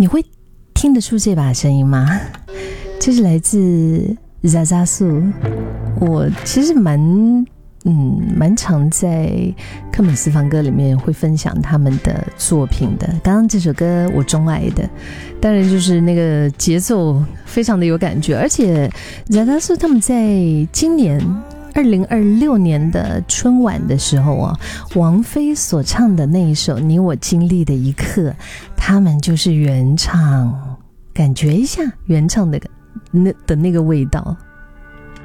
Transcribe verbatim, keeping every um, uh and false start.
你会听得出这把声音吗？这是来自扎扎素。我其实蛮嗯蛮常在科本私房歌里面会分享他们的作品的。刚刚这首歌我钟爱的，当然就是那个节奏非常的有感觉，而且扎扎素他们在今年二零二六年的春晚的时候啊，王菲所唱的那一首《你我经历的一刻》，他们就是原唱，感觉一下原唱的那的那个味道。